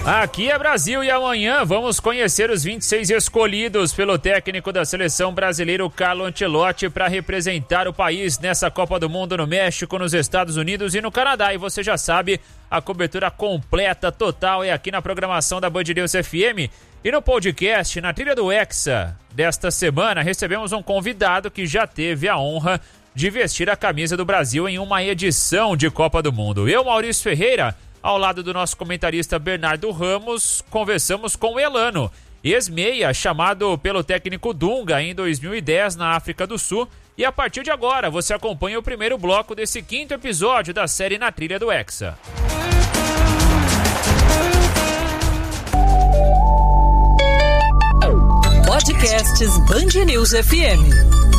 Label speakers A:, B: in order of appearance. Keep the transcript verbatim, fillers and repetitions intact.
A: Aqui é Brasil e amanhã vamos conhecer os vinte e seis escolhidos pelo técnico da seleção brasileira, Carlo Ancelotti, para representar o país nessa Copa do Mundo no México, nos Estados Unidos e no Canadá. E você já sabe, a cobertura completa, total, é aqui na programação da Band News F M e no podcast, na trilha do Hexa. Desta semana recebemos um convidado que já teve a honra de vestir a camisa do Brasil em uma edição de Copa do Mundo. Eu, Maurício Ferreira, ao lado do nosso comentarista Bernardo Ramos, conversamos com o Elano, ex-meia, chamado pelo técnico Dunga em dois mil e dez na África do Sul. E a partir de agora, você acompanha o primeiro bloco desse quinto episódio da série Na Trilha do Hexa.
B: Podcasts Band News F M.